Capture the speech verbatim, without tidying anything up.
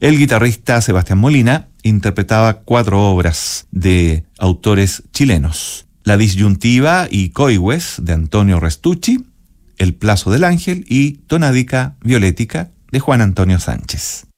El guitarrista Sebastián Molina interpretaba cuatro obras de autores chilenos: La disyuntiva y Coigües, de Antonio Restucci, El plazo del ángel y Tonádica violética, de Juan Antonio Sánchez.